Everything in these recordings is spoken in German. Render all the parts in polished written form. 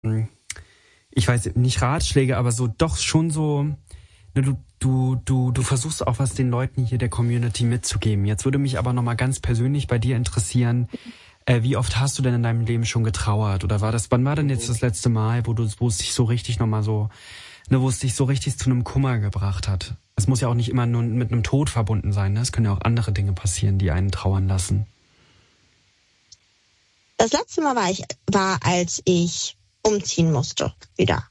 ich weiß nicht Ratschläge, aber so doch schon so, ne, du versuchst auch was den Leuten hier der Community mitzugeben. Jetzt würde mich aber nochmal ganz persönlich bei dir interessieren, wie oft hast du denn in deinem Leben schon getrauert? Oder wann war denn jetzt das letzte Mal, wo es dich so richtig nochmal so, ne, wo es dich so richtig zu einem Kummer gebracht hat? Es muss ja auch nicht immer nur mit einem Tod verbunden sein, ne? Es können ja auch andere Dinge passieren, die einen trauern lassen. Das letzte Mal war, als ich umziehen musste, wieder.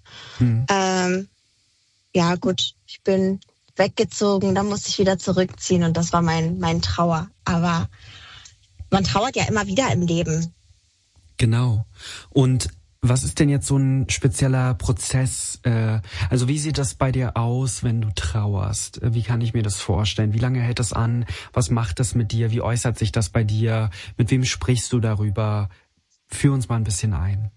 Ja gut, ich bin weggezogen, dann musste ich wieder zurückziehen und das war mein Trauer. Aber man trauert ja immer wieder im Leben. Genau. Und was ist denn jetzt so ein spezieller Prozess? Also wie sieht das bei dir aus, wenn du trauerst? Wie kann ich mir das vorstellen? Wie lange hält das an? Was macht das mit dir? Wie äußert sich das bei dir? Mit wem sprichst du darüber? Führ uns mal ein bisschen ein.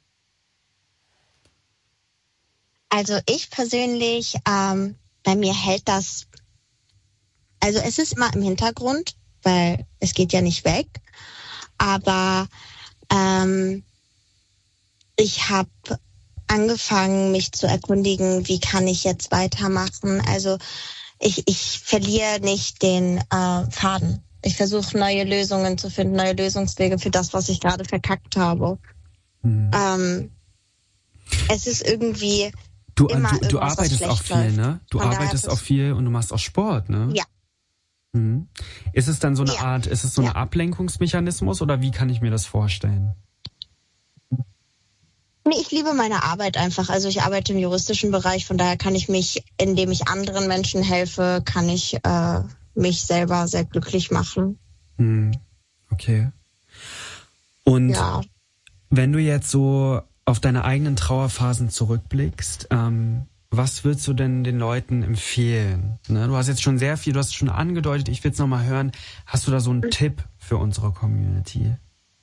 Also ich persönlich, bei mir hält das, also es ist immer im Hintergrund, weil es geht ja nicht weg. Aber ich habe angefangen, mich zu erkundigen, wie kann ich jetzt weitermachen. Also ich verliere nicht den Faden. Ich versuche neue Lösungen zu finden, neue Lösungswege für das, was ich gerade verkackt habe. Es ist irgendwie Du irgendwas, arbeitest auch viel, läuft. ne? Du arbeitest auch viel und du machst auch Sport, ne? Ja. Mhm. Ist es dann so eine Art, ist es so ein Ablenkungsmechanismus oder wie kann ich mir das vorstellen? Nee, ich liebe meine Arbeit einfach. Also ich arbeite im juristischen Bereich, von daher kann ich mich, indem ich anderen Menschen helfe, kann ich mich selber sehr glücklich machen. Okay. Und wenn du jetzt so auf deine eigenen Trauerphasen zurückblickst, was würdest du denn den Leuten empfehlen? Ne? Du hast jetzt schon sehr viel, du hast schon angedeutet, ich will es nochmal hören. Hast du da so einen Tipp für unsere Community?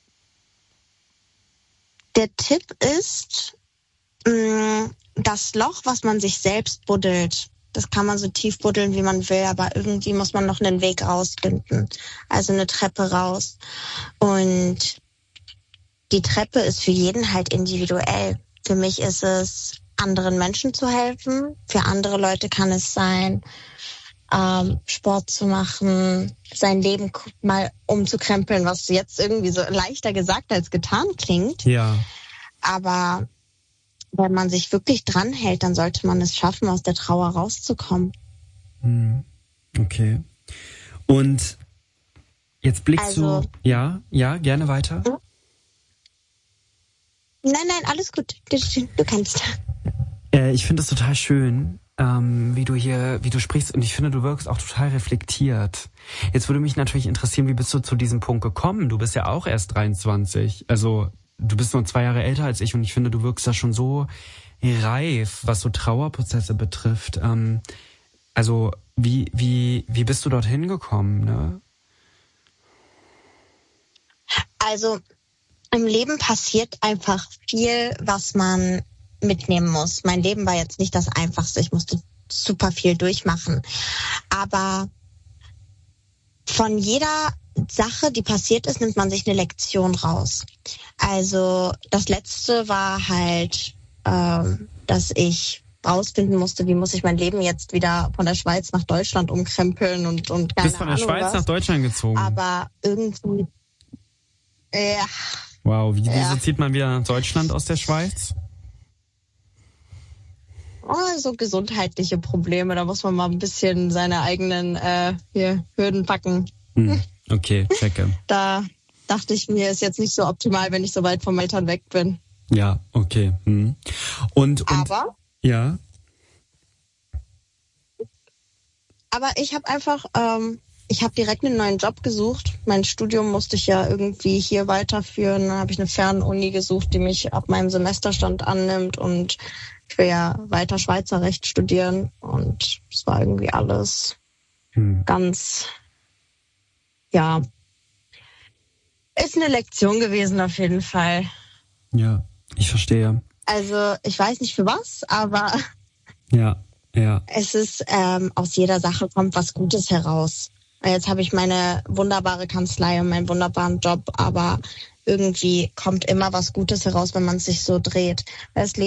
Der Tipp ist, das Loch, was man sich selbst buddelt, das kann man so tief buddeln, wie man will, aber irgendwie muss man noch einen Weg rausfinden. Also eine Treppe raus. Und die Treppe ist für jeden halt individuell. Für mich ist es, anderen Menschen zu helfen. Für andere Leute kann es sein, Sport zu machen, sein Leben mal umzukrempeln, was jetzt irgendwie so leichter gesagt als getan klingt. Ja. Aber wenn man sich wirklich dran hält, dann sollte man es schaffen, aus der Trauer rauszukommen. Okay. Und jetzt blickst du... Ja, gerne weiter. Nein, alles gut. Du kannst. Ich finde es total schön, wie du sprichst und ich finde, du wirkst auch total reflektiert. Jetzt würde mich natürlich interessieren, wie bist du zu diesem Punkt gekommen? Du bist ja auch erst 23, also du bist nur 2 Jahre älter als ich und ich finde, du wirkst da schon so reif, was so Trauerprozesse betrifft. Also wie bist du dorthin gekommen, ne? Also im Leben passiert einfach viel, was man mitnehmen muss. Mein Leben war jetzt nicht das Einfachste. Ich musste super viel durchmachen. Aber von jeder Sache, die passiert ist, nimmt man sich eine Lektion raus. Also das Letzte war halt, dass ich rausfinden musste, wie muss ich mein Leben jetzt wieder von der Schweiz nach Deutschland umkrempeln und keine Ahnung. Du bist von der Schweiz nach Deutschland gezogen. Aber irgendwie, ja. Wow, wieso zieht man wieder nach Deutschland aus der Schweiz? So gesundheitliche Probleme, da muss man mal ein bisschen seine eigenen Hürden packen. Okay, checke. Da dachte ich mir, ist jetzt nicht so optimal, wenn ich so weit vom Eltern weg bin. Ja, okay. Aber? Ja. Aber ich habe einfach, ich habe direkt einen neuen Job gesucht. Mein Studium musste ich ja irgendwie hier weiterführen. Dann habe ich eine Fernuni gesucht, die mich ab meinem Semesterstand annimmt und ich will ja weiter Schweizer Recht studieren und es war irgendwie alles ganz, ist eine Lektion gewesen auf jeden Fall. Ja, ich verstehe. Also ich weiß nicht für was, aber ja. Es ist, aus jeder Sache kommt was Gutes heraus. Jetzt habe ich meine wunderbare Kanzlei und meinen wunderbaren Job, aber irgendwie kommt immer was Gutes heraus, wenn man sich so dreht. Das